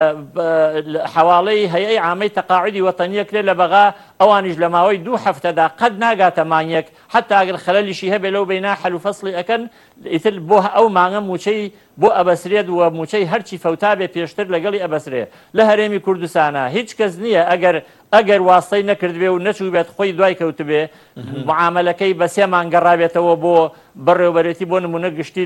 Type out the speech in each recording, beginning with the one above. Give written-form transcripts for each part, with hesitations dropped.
حواڵەی هەیەی عامەی تەقاعودی وەتەنیەک لێ لە بەغا ئەوانیش لە ماوەی 2 هەفتەدا قەت ناگاتە مانگێک حتا ئەگەر خەلەلیشی هەبێ لەو بەینا حەل و فەسڵی ئەکەن ئیتر بۆ ئەو مانگە موچەی بۆ ئەبەسرێت و موچەی هەرچی فەوتا بێ پێشتر لەگەڵی ئەبەسرێ لە هەرێمی کوردستانە هیچ کەس نییە ئەگەر واستەی نەکردبێ و نەچوو بێت خۆی دوای کەوتبێ معاملەکەی بە 3 مانگە ڕابێتەوە بۆ بەڕێوەبەرێتی بۆ نمونە گشتی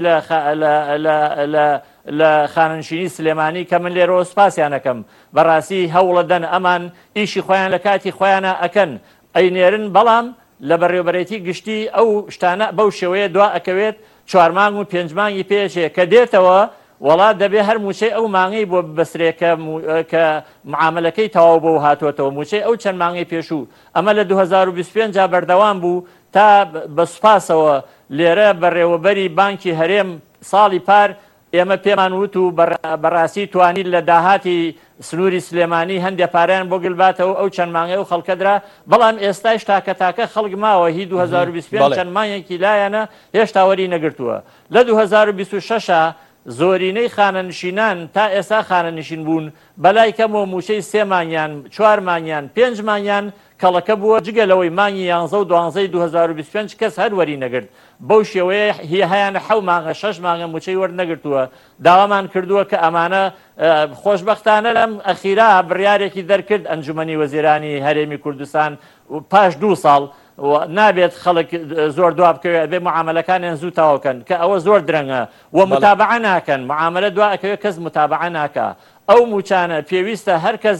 لە خانەنشینی سلێمانی کە من لێرەوە سوپاسیانەکەم بەڕاستی هەوڵە دەن ئەمان ئیشی خۆیان لە کاتی خۆیانە ئەکەن ئەینێرن بەڵام لە بەڕێوەبەرێتی گشتی ئەو شتانە بەو شێوەیە دوا ئەکەوێت 4 مانگ و 5 مانگی پێچێ کە دێتەوە وڵات دەبێ هەر موچەی ئەو مانگەی بۆ بەسرێ کە معاملەکەی تەواو بۆ هاتوۆتەوە موچەی ئەو چەند مانگەی پێشوو ئەمە لە 2025 بەردەوام بوو تا بە سوپاسەوە لێرە بەڕێوەبەری بانکی هەرێم ساڵی پار ئێمە پێمان وت و بەڕاستی توانیت لە داهاتی سنووری سلێمانی هەندێک پارەیان بۆ گلباتەوە ئەو چەند مانگەی و خەڵکەدرا بەڵام ئێستاش تاکە خەڵک ماوە هی 2025 چەند مانگێکی لایەنە هێشتا وەری نەگرتووە لە 2026 زۆرینەی خانەنشینان تا ئێستا خانەنشین بوون بەلای کەمەوە موچەی 3 مانگیان 4 مانگیان 5 مانگیان کەڵەکە بووە جگەلەوەی مانگی 11 و 12 2025 کەس هەر وەری نەگرت بەو شێوەیە هیانە 7 مانگە 6 مانگە موچەی وەرنەگرتووە داوامان کردووە کە ئەمانە خۆشبەختانە لەم ئەخیرا بڕیارێکی دەرکرد ئەنجومەنی وەزیرانی هەرێمی کوردستان پاش 2 ساڵ نابێت خەڵک زۆر دوا بکەوێت بێ معاملەکانیان زوو تاوەکەن کە ئەوە زۆر درەنگە و متابعە ناکەن معاملە دوا ئەکەوێت کەس متابعە ناکە ئەو موچانە پێویستە هەر کەس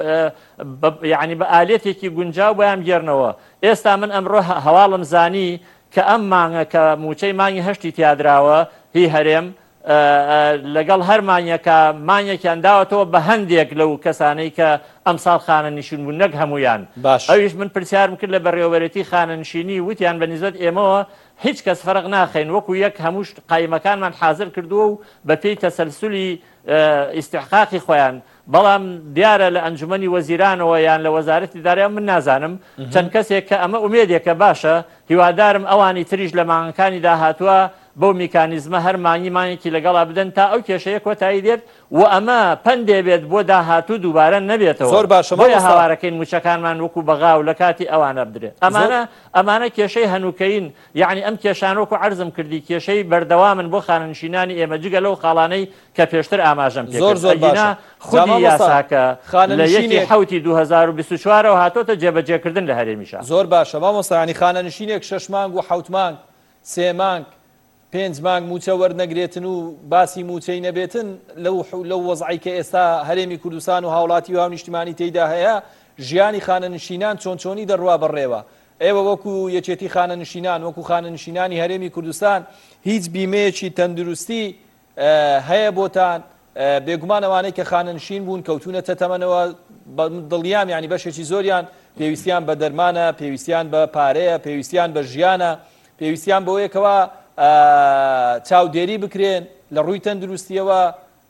یعنی بە ئالێتێکی گونجاو بۆیان گێرنەوە ئێستا من ئەمڕۆ هەواڵم زانی کە ئەم مانگە کە موچەی مانگی هەشتی تیادراوە هی هەرێم لەگەڵ هەر مانگێکیان داوەتەوە بە هەندێک لەو کەسانەی کە ئەمساڵ خانەنشین بوون نەک هەمویان ئەویش من پرسیارم کرد لە بەڕێوەبەرێتی خانەنشینی وتیان بەنسبەت ئێمەوە هیچ کەس فەرق ناخەین وەکو یەک هەموو قایمەکانمان حازر کردووە و بە پێی تەسەلسولی ئیستحقاقی خۆیان بەڵام دیارە لە ئەنجومەنی وەزیرانەوە یان لە وەزارەتی داراییان من نازانم چەند کەسێک کە ئەمە ئومێدێکە باشە هیوادارم ئەوانی تریش لە مانگەکانی داهاتووە بەو میکانیزمە هەر مانگێکی لەگەڵا بدەن تا ئەو کێشەیە کۆتایی دێت و ئەمە پەندێ بێت بۆ داهاتوو دووبارە نەبێتەوە زۆر باشە بۆیە هاوارەکەین موچەکانمان وەکو بەغاو لە کاتی ئەوانە بدرێت ئەمانە کێشەی هەنووکەین یعنی ئەم کێشانە وەکو عەرزم کردی کێشەی بەردەوامن بۆ خانەنشینانی ئێمە جگە لەو خاڵانەی کە پێشتر ئاماژەم پێ زۆر خودی یاساکە لە 1 2024 هاتۆتە جێبەجێکردن لە هەرێمیشە زۆر باشە مامۆستا خانەنشینێک 6 مانگ و 7 مانگ 3 مانگ 5 مانگ موچە وەرنەگرێتن و باسی موچەی نەبێتن لەو وەزعی کە ئێستا هەرێمی کوردستان و هاوڵاتی و هاونیشتیمانی تێیدا هەیە ژیانی خانەنشینان چۆنی دەڕوا بڕێوە ئێوە وەکو یەکێتی خانەنشینان وەکو خانەنشینانی هەرێمی کوردستان هیچ بیمەیەکی تەندروستی هەیە بۆتان بێگومان ئەوانەی کە خانەنشین بوون کەوتونەتە تەمەنەوە دڵیام یعنی بەشێکی زۆریان پێویستیان بە دەرمانە پێویستیان بە پارەیە پێویستیان بە ژیانە پێویستیان بەوەیەکەوە چاودێری بکرێن لە ڕووی تەندروستیەوە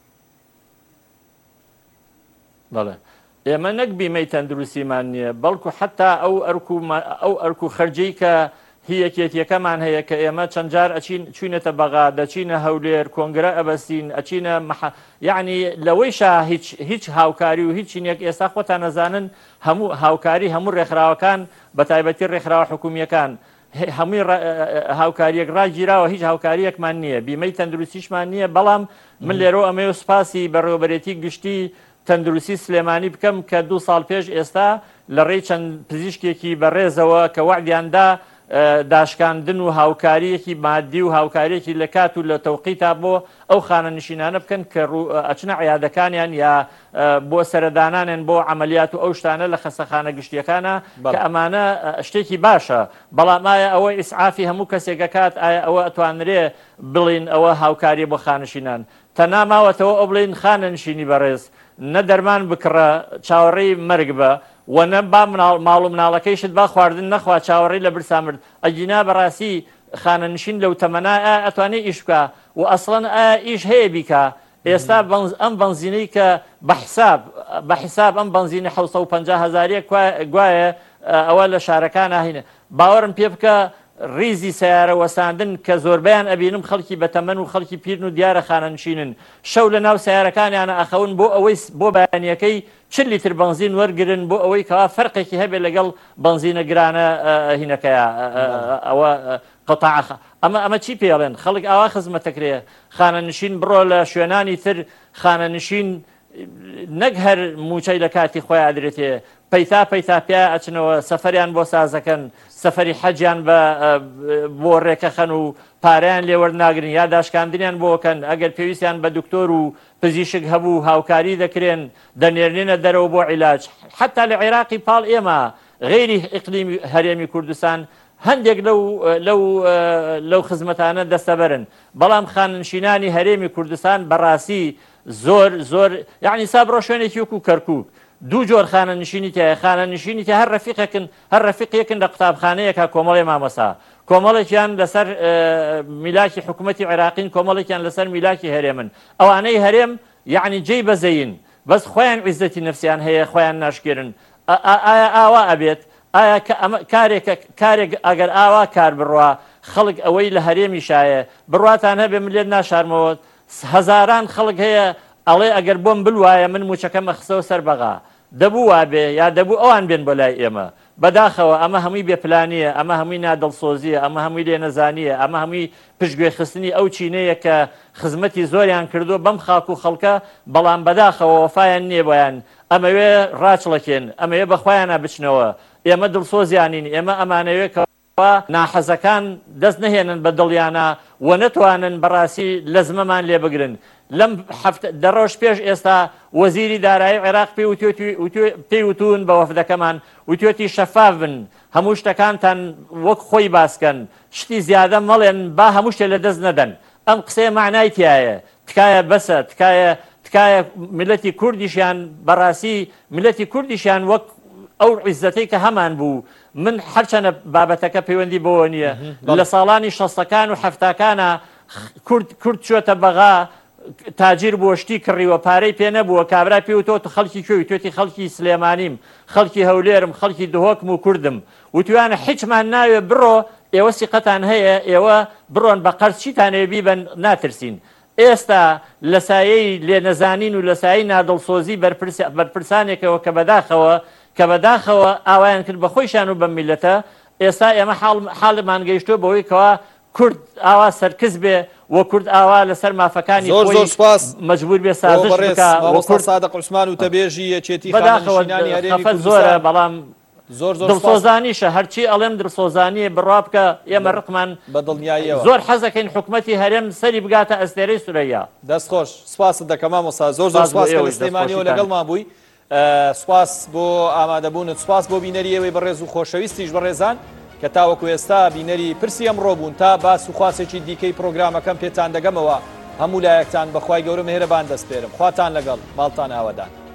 بەڵێ ئێمە نەک بیمەی تەندروستیمان نییە بەڵکو حتا ئەو ئەرکو خەرجەی کە هیەکێتیەکەمان هەیە کە ئێمە چەند جار چوینەتە بەغا دەچینە هەولێر کۆنگرە ئەبەستین ئەچینە یعنی لەوەیشا هیچ هاوکاری و هیچ چینێک ئێستا خۆتان نەزانن هەموو هاوکاری هەموو ڕێکخراوەکان بە تایبەتی ڕێکخراوە حکوومیەکان هەمووی هاوکاریەک ڕاگیراوە هیچ هاوکاریەکمان نییە بیمەی تەندروستیشمان نییە بەڵام من لێرە ئەمەوە سوپاسی بەڕێوەبەرێتی گشتی تەندروستی سلێمانی بکەم کە 2 ساڵ پێش ئێستا لە ڕێی چەند پزیشکێکی بەڕێزەوە کە وعدیاندا داشکاندن و هاوکاریەکی مادی و هاوکاریەکی لە کات و لە تەوقیتا بۆ ئەو خانەنشینانە بکەن کە ئەچنە عیادەکانیان یا بۆ سەردانانیان بۆ عملیات و ئەو شتانە لە خەستەخانە گشتیەکانە کە ئەمانە شتێکی باشە بەڵام ئایا ئەوە ئیسعافی هەموو کەسێک دەکات ئایا ئەوە ئەتوانرێ بڵین ئەوە هاوکاری بۆ خانەنشینان تەناماوەتەوە ئەو بڵین خانەنشینی بەڕێز نە دەرمان بکڕە چاوەڕێی مەرگ بە وەنە با ماڵ و مناڵەکەیشت با خواردن نەخوا چاوەڕێی لە برسا مرد ئەجینا بەڕاستی خانەنشین لەو تەمەنا ئەتوانێت ئیش بکە و ئەسڵەن ئیش هەیە بیکە ئێستا ئەم بەنزینەی کە بە حیساب ئەم بەنزینە 750,000 گوایە ئەوە لە شارەکان هینە باوەرم پێ بکە ریزی سیارە وەساندن کە زۆربیان ئەبینم خەڵکی بەتەمەن و خەڵکی پیرن و دیارە خانەنشینن شەو لە ناو سیارەکانیانە ئەخەون بۆ ئەوەی بۆ بەیانیەکەی 40 لیتر بنزین وەرگرن بۆ ئەوەی کەوا فەرقێکی هەبێت لەگەڵ بنزینە گرانە هینەکەیە ئەوە قەتاع ئەمە چی پێڵێن خەڵک ئاوا خزمەتەکرێ خانەنشین بڕۆ لە شوێنانی تر خانەنشین نەک هەر موچەی لە کاتی خۆیان ئەدرێتێ پەیتا پیا ئەچنەوە سەفەریان بۆ سازەکەن سەفەری حەجیان بۆ ڕێکەخەن و پارەیان لێوەرناگرن یا داشکاندنیان بۆکەن ئەگەر پێویستیان بە دکتۆر و پزیشک هەبوو هاوکاری دەکرێن دەنێرنێنە دەرەوە بۆ عیلاج حتا لە عێراقی پاڵ ئێمە غێری ئیقلیمی هەرێمی کوردستان هەندێک لەو خزمەتانە دەستەبەرن بەڵام خاننشینانی هەرێمی کوردستان بەڕاستی زۆر یعنی سابڕۆ شوێنێکی وەکو کەرکووک دوو جۆر خانەنشینی تایە خانەنشینی تە هەر ڕەفیقێکن لە قوتابخانەیەکە کۆمەڵی مامەسا کۆمەڵێکیان لەسەر میلاکی حکوومەتی عێراقین کۆمەڵێکیان لەسەر میلاکی هەرێمن ئەوانەی هەرێم یعنی جێی بەزەین بەس خۆیان عیزەتی نەفسیان هەیە خۆیان ناشکێرن ئایا ئاوا ئەبێت ئایا کارێک ئەگەر ئاوا کار بڕوا خەڵک ئەوەی لە هەرێمی شایە بڕواتان هەبێ من لێت ناشارمەوە هەزاران خەڵک هەیە ئەڵێ ئەگەر بۆم بلوایە من موچەکەمە خستەوە سەر بەغا دەبوو وابێ یا دەبوو ئەوان بێن بۆ لای ئێمە بەداخەوە ئەمە هەمووی بێپلانیە ئەمە هەمووی نادڵسۆزیە ئەمە هەمووی لێ نەزانیە ئەمە هەمووی پشتگوێ خستنی ئەو چینەیە کە خزمەتی زۆریان کردو بەم خاک و خەڵکە بەڵام بەداخەوە وەفایان نییە بۆیان ئەمەوێ ڕاچڵەکێن ئەمەوێ بەخۆیانە بچنەوە ئێمە دڵسۆزیانین ئێمە ئەمانەوێت ناحەزەکان دەست نهێنن بە دڵیانە و نەتوانن بەڕاستی لە زمەمان لێ بگرن لەم دەڕۆژ پێش ئێستا وەزیری دارایی عێراق پێی وتون بە وەفدەکەمان وتوێتی شەفاف بن هەموو شتەکانتان وەک خۆی باسکەن شتی زیادە مەڵێن با هەموو شتێ لە دەست نەدەن ئەم قسەیە معنای تایە تکایە بەسە تکایە ملەتی کوردیشیان بەڕاستی ملەتی کوردیشیان وەک ئەو عیزەتەی کە هەمان بوو من هەرچەنە بابەتەکە پەیوەندی بەوە نییە لە ساڵانی 60ەکان و 70ەکانە کورد چۆتە بەغا تاجیر بۆ شتی کڕیوە پارەی پێ نەبووە کابرا پێوتۆ خەڵکی کوێی توێتی خەڵکی سلێمانیم خەڵکی هەولێرم خەڵکی دهۆکم و کوردم وتوانە هیچمان ناوێ بڕۆ ئێوە سیقەتان هەیە ئێوە بڕۆن بە قەرز چیتانەوێ بیبەن ناترسین ئێستا لە سایەی لێنەزانین و لە سایەی نادڵسۆزی بەرپرسانێکەوە کە بەداخەوە ئاوایان کرد بە خۆیشان و بە میلەتە ئێستا ئێمە حاڵمان گەیشتۆ بەوەی کەوا کورد ئاوا سەرکز بێ و کورد ئاوا لەسەر مافەکانی مەجبور بێ سازش بکە سادق عوسمان و تەبێژی یەکێتی خانەنشینانی هەرێمی زۆرە بەڵام دڵسۆزانیشە هەرچی ئەڵێم دڵسۆزانیە بڕوا بکە ئێمە ڕقمان بەدڵنیاییەوە زۆر حەزەکەین حکوومەتی هەرێم سەری بگاتە ئەستێرەی سورەیە دەستخۆش سپاس دەکەم مامۆستا زۆر سپاس کە سلەیمانیەوە لەگەڵمان بووی سپاس بۆ ئامادەبوونت سپاس بۆ بینەریەوەی بەڕێز و خۆشەویستیش بەڕێزان کە تاوەکو ئێستا بینەری پرسی ئەمڕۆ بوون تا باس و خواسێکی دیکەی پرۆگرامەکەم پێتان دەگەمەوە هەموو لایەکتان بەخوای گەورە مێهرەبان دەستپێرم خواتان لەگەڵ ماڵتان ئاوەدان